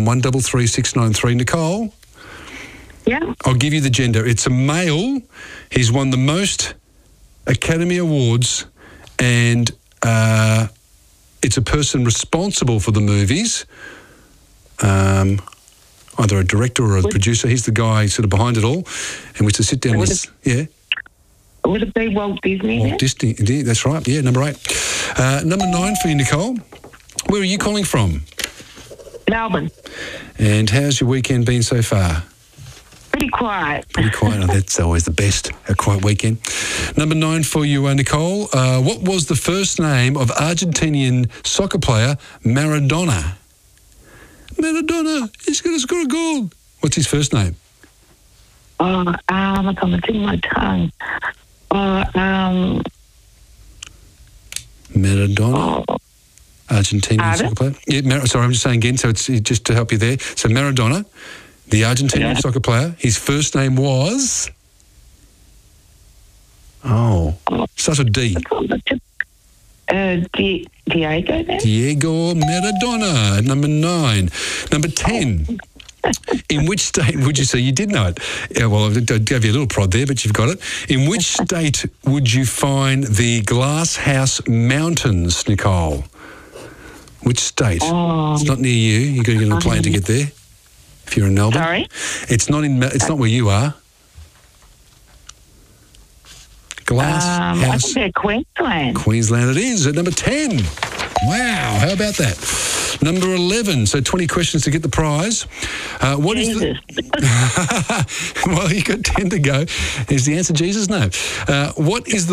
133693. Nicole? Yeah. I'll give you the gender. It's a male. He's won the most Academy Awards, and it's a person responsible for the movies, either a director or a producer. He's the guy sort of behind it all, and we to sit down with... Yeah? Would it be Walt Disney? Walt Disney, yeah, that's right. Yeah, number 8. Number 9 for you, Nicole. Where are you calling from? Melbourne. And how's your weekend been so far? Pretty quiet. Pretty quiet. Oh, that's always the best, a quiet weekend. Number 9 for you, Nicole. What was the first name of Argentinian soccer player Maradona? Maradona, he's going to score a goal. What's his first name? Oh, I can't think of my tongue. Maradona. Argentinian soccer player. Yeah, sorry, I'm just saying again, so it's just to help you there. So Maradona, the Argentinian soccer player, his first name was... starts with D. Diego then? Diego Maradona, number 9. Number 10. In which state would you say you did know it? Yeah, well, I gave you a little prod there, but you've got it. In which state would you find the Glass House Mountains, Nicole? Which state? It's not near you. You've got to get on a plane to get there. If you're in Melbourne. Sorry? It's not in. It's not where you are. Glass House. I think they're Queensland. Queensland it is at number 10. Wow, how about that? Number 11, so 20 questions to get the prize. What is the... Well, you got 10 to go. Is the answer Jesus? No. What is the